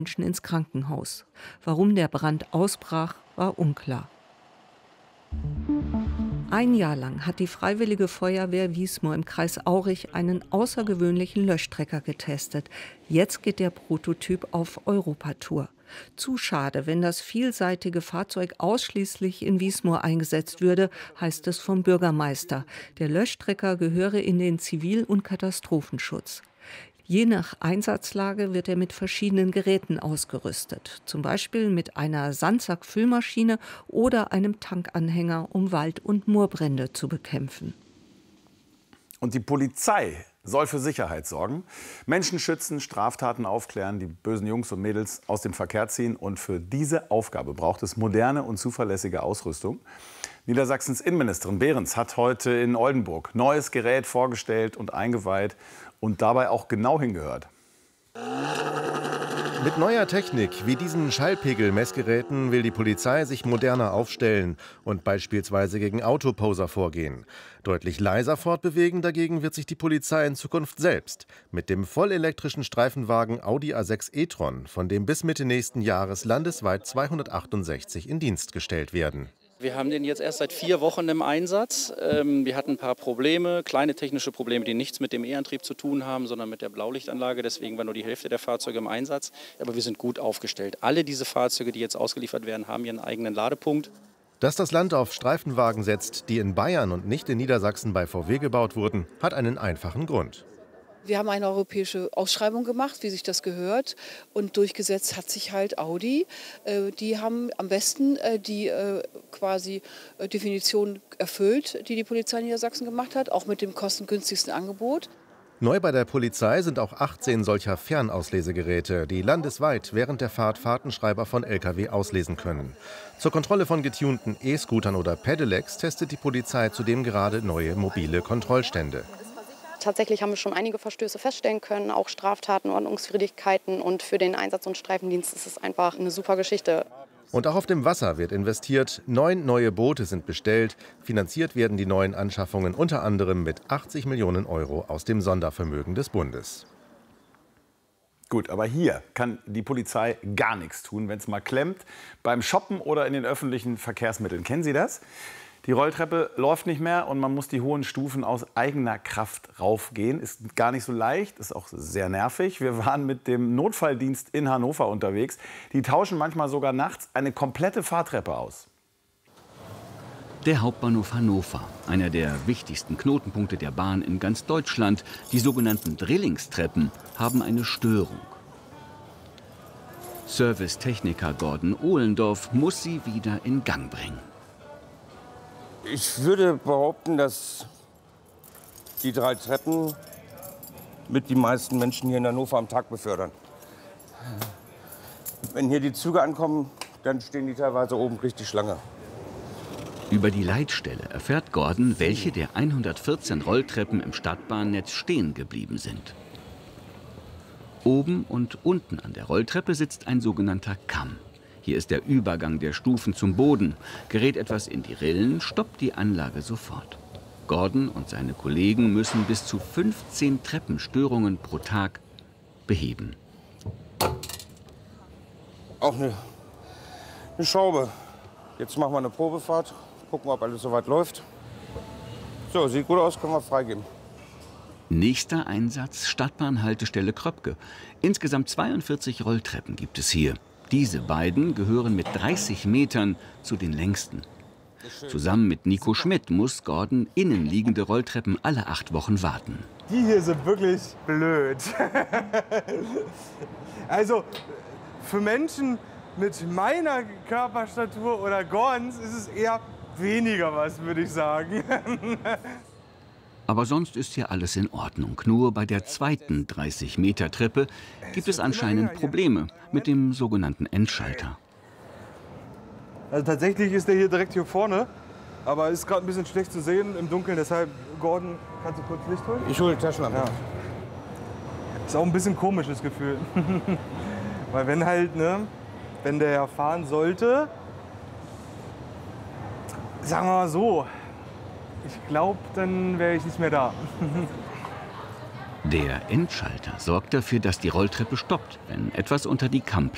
Menschen ins Krankenhaus. Warum der Brand ausbrach, war unklar. Ein Jahr lang hat die Freiwillige Feuerwehr Wiesmoor im Kreis Aurich einen außergewöhnlichen Löschtrecker getestet. Jetzt geht der Prototyp auf Europatour. Zu schade, wenn das vielseitige Fahrzeug ausschließlich in Wiesmoor eingesetzt würde, heißt es vom Bürgermeister. Der Löschtrecker gehöre in den Zivil- und Katastrophenschutz. Je nach Einsatzlage wird er mit verschiedenen Geräten ausgerüstet, zum Beispiel mit einer Sandsack-Füllmaschine oder einem Tankanhänger, um Wald- und Moorbrände zu bekämpfen. Und die Polizei soll für Sicherheit sorgen, Menschen schützen, Straftaten aufklären, die bösen Jungs und Mädels aus dem Verkehr ziehen. Und für diese Aufgabe braucht es moderne und zuverlässige Ausrüstung. Niedersachsens Innenministerin Behrens hat heute in Oldenburg neues Gerät vorgestellt und eingeweiht und dabei auch genau hingehört. Mit neuer Technik wie diesen Schallpegel-Messgeräten will die Polizei sich moderner aufstellen und beispielsweise gegen Autoposer vorgehen. Deutlich leiser fortbewegen dagegen wird sich die Polizei in Zukunft selbst mit dem vollelektrischen Streifenwagen Audi A6 e-tron, von dem bis Mitte nächsten Jahres landesweit 268 in Dienst gestellt werden. Wir haben den jetzt erst seit 4 Wochen im Einsatz. Wir hatten ein paar Probleme, kleine technische Probleme, die nichts mit dem E-Antrieb zu tun haben, sondern mit der Blaulichtanlage. Deswegen war nur die Hälfte der Fahrzeuge im Einsatz. Aber wir sind gut aufgestellt. Alle diese Fahrzeuge, die jetzt ausgeliefert werden, haben ihren eigenen Ladepunkt. Dass das Land auf Streifenwagen setzt, die in Bayern und nicht in Niedersachsen bei VW gebaut wurden, hat einen einfachen Grund. Wir haben eine europäische Ausschreibung gemacht, wie sich das gehört. Und durchgesetzt hat sich halt Audi. Die haben am besten die quasi Definition erfüllt, die die Polizei Niedersachsen gemacht hat, auch mit dem kostengünstigsten Angebot. Neu bei der Polizei sind auch 18 solcher Fernauslesegeräte, die landesweit während der Fahrt Fahrtenschreiber von Lkw auslesen können. Zur Kontrolle von getunten E-Scootern oder Pedelecs testet die Polizei zudem gerade neue mobile Kontrollstände. Tatsächlich haben wir schon einige Verstöße feststellen können, auch Straftaten, Ordnungswidrigkeiten. Und für den Einsatz- und Streifendienst ist es einfach eine super Geschichte. Und auch auf dem Wasser wird investiert. 9 neue Boote sind bestellt. Finanziert werden die neuen Anschaffungen unter anderem mit 80 Millionen Euro aus dem Sondervermögen des Bundes. Gut, aber hier kann die Polizei gar nichts tun, wenn es mal klemmt. Beim Shoppen oder in den öffentlichen Verkehrsmitteln. Kennen Sie das? Die Rolltreppe läuft nicht mehr und man muss die hohen Stufen aus eigener Kraft raufgehen. Ist gar nicht so leicht, ist auch sehr nervig. Wir waren mit dem Notfalldienst in Hannover unterwegs. Die tauschen manchmal sogar nachts eine komplette Fahrtreppe aus. Der Hauptbahnhof Hannover, einer der wichtigsten Knotenpunkte der Bahn in ganz Deutschland. Die sogenannten Drillingstreppen haben eine Störung. Servicetechniker Gordon Ohlendorf muss sie wieder in Gang bringen. Ich würde behaupten, dass die 3 Treppen mit die meisten Menschen hier in Hannover am Tag befördern. Wenn hier die Züge ankommen, dann stehen die teilweise oben richtig Schlange. Über die Leitstelle erfährt Gordon, welche der 114 Rolltreppen im Stadtbahnnetz stehen geblieben sind. Oben und unten an der Rolltreppe sitzt ein sogenannter Kamm. Hier ist der Übergang der Stufen zum Boden. Gerät etwas in die Rillen, stoppt die Anlage sofort. Gordon und seine Kollegen müssen bis zu 15 Treppenstörungen pro Tag beheben. Auch eine Schraube. Jetzt machen wir eine Probefahrt, gucken, ob alles soweit läuft. So, sieht gut aus, können wir freigeben. Nächster Einsatz, Stadtbahnhaltestelle Kröpke. Insgesamt 42 Rolltreppen gibt es hier. Diese beiden gehören mit 30 Metern zu den längsten. Zusammen mit Nico Schmidt muss Gordon innenliegende Rolltreppen alle 8 Wochen warten. Die hier sind wirklich blöd. Also für Menschen mit meiner Körperstatur oder Gordons ist es eher weniger was, würde ich sagen. Aber sonst ist hier alles in Ordnung. Nur bei der zweiten 30-Meter-Treppe gibt es anscheinend Probleme mit dem sogenannten Endschalter. Also tatsächlich ist der hier direkt hier vorne, aber ist gerade ein bisschen schlecht zu sehen im Dunkeln. Deshalb, Gordon, kannst du kurz Licht holen? Ich hole die Taschenlampe. Ja. Ist auch ein bisschen komisches Gefühl. Weil wenn halt, ne, wenn der ja fahren sollte, sagen wir mal so, ich glaube, dann wäre ich nicht mehr da. Der Endschalter sorgt dafür, dass die Rolltreppe stoppt, wenn etwas unter die Kammplätze